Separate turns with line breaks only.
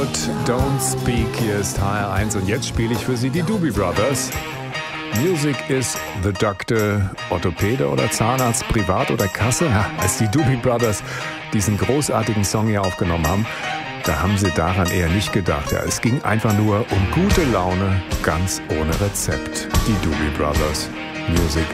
Don't Speak, hier ist HR1 und jetzt spiele ich für Sie die Doobie Brothers. Music is the Doctor, Orthopäde oder Zahnarzt, Privat oder Kasse. Ja, als die Doobie Brothers diesen großartigen Song hier aufgenommen haben, da haben sie daran eher nicht gedacht. Ja, es ging einfach nur um gute Laune, ganz ohne Rezept. Die Doobie Brothers, Music